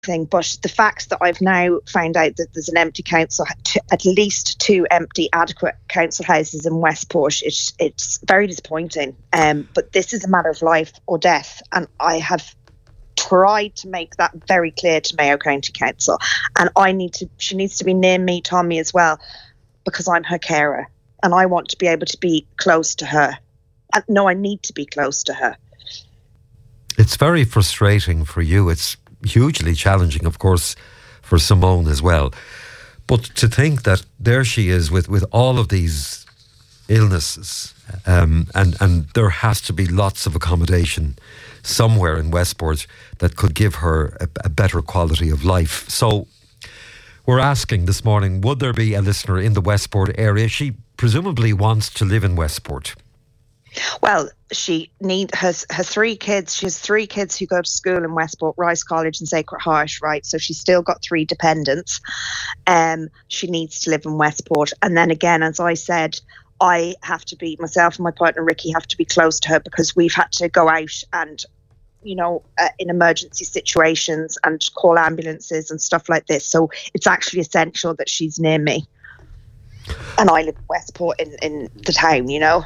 thing. But the fact that I've now found out that there's an empty council, at least 2 empty adequate council houses in Westport, it's very disappointing. But this is a matter of life or death, and I have tried to make that very clear to Mayo County Council, and she needs to be near me, Tommy, as well, because I'm her carer and I want to be able to be close to her. No, I need to be close to her. It's very frustrating for you. It's hugely challenging, of course, for Simone as well. But to think that there she is with all of these illnesses, and there has to be lots of accommodation somewhere in Westport that could give her a better quality of life. So we're asking this morning, would there be a listener in the Westport area? She presumably wants to live in Westport. Well, she has 3 kids. She has 3 kids who go to school in Westport, Rice College and Sacred Heart, right? So she's still got 3 dependents. She needs to live in Westport. And then again, as I said, I have to be, myself and my partner Ricky have to be close to her, because we've had to go out and, in emergency situations and call ambulances and stuff like this. So it's actually essential that she's near me. And I live in Westport in the town,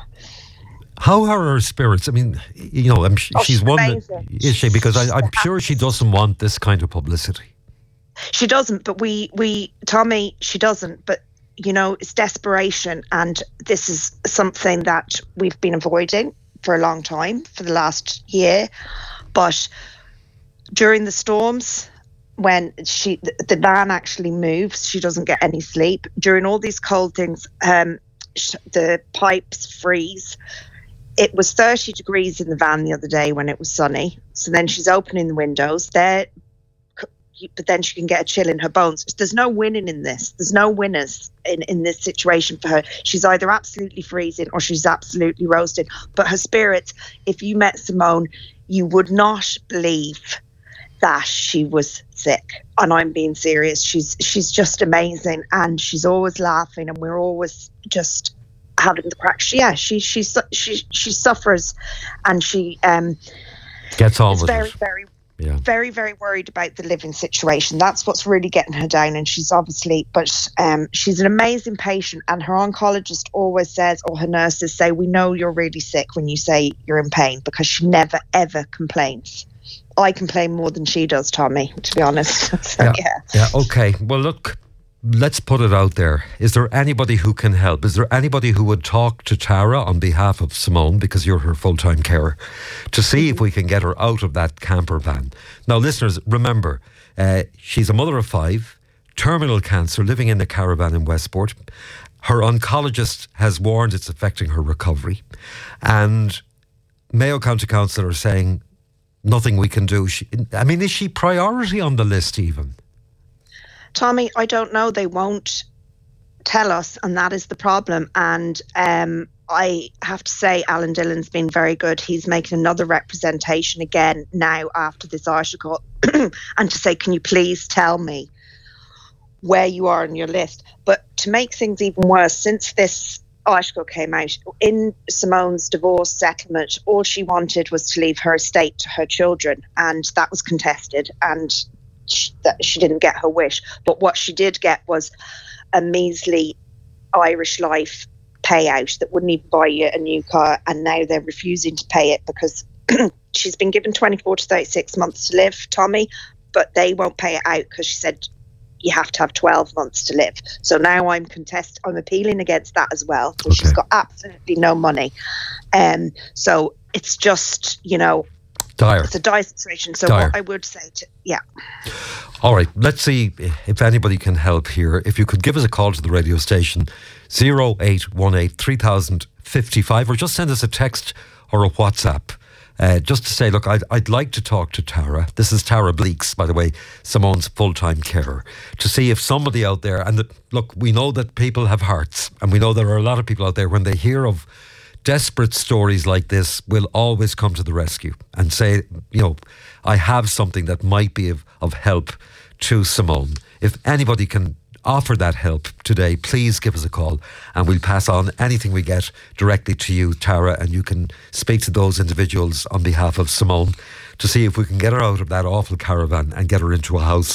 How are her spirits? I mean, she's one. Is she? Because I'm sure she doesn't want this kind of publicity. She doesn't, but Tommy, she doesn't. But it's desperation, and this is something that we've been avoiding for a long time, for the last year. But during the storms, when the van actually moves, she doesn't get any sleep. During all these cold things, the pipes freeze. It was 30 degrees in the van the other day when it was sunny. So then she's opening the windows there, but then she can get a chill in her bones. There's no winning in this. There's no winners in this situation for her. She's either absolutely freezing or she's absolutely roasted. But her spirits, if you met Simone, you would not believe that she was sick. And I'm being serious. She's just amazing, and she's always laughing, and we're always just having the crack. She suffers, and she gets on with very, it. Very, very worried about the living situation. That's what's really getting her down. And she's obviously, but she's an amazing patient, and her oncologist always says, or her nurses say, we know you're really sick when you say you're in pain, because she never ever complains. I complain more than she does, Tommy, to be honest. So, yeah. Okay. Well, look, let's put it out there. Is there anybody who can help? Is there anybody who would talk to Tara on behalf of Simone, because you're her full-time carer, to see if we can get her out of that camper van? Now, listeners, remember, she's a mother of 5, terminal cancer, living in a caravan in Westport. Her oncologist has warned it's affecting her recovery. And Mayo County Council are saying nothing we can do. Is she priority on the list even? Tommy, I don't know. They won't tell us, and that is the problem. And I have to say, Alan Dillon's been very good. He's making another representation again now after this article, and to say, can you please tell me where you are on your list? But to make things even worse, since this article came out, in Simone's divorce settlement, all she wanted was to leave her estate to her children, and that was contested, and she didn't get her wish. But what she did get was a measly Irish Life payout that wouldn't even buy you a new car, and now they're refusing to pay it because she's been given 24 to 36 months to live, Tommy, but they won't pay it out because she said you have to have 12 months to live. So now I'm appealing against that as well. So she's got absolutely no money. So it's just, dire. It's a dire situation. So what I would say All right, let's see if anybody can help here. If you could give us a call to the radio station, 0818 3000 55, or just send us a text or a WhatsApp. Just to say, look, I'd like to talk to Tara. This is Tara Bleeks, by the way, Simone's full-time carer, to see if somebody out there, and look, we know that people have hearts, and we know there are a lot of people out there, when they hear of desperate stories like this, will always come to the rescue and say, I have something that might be of help to Simone. If anybody can offer that help today, please give us a call, and we'll pass on anything we get directly to you, Tara, and you can speak to those individuals on behalf of Simone. to see if we can get her out of that awful caravan and get her into a house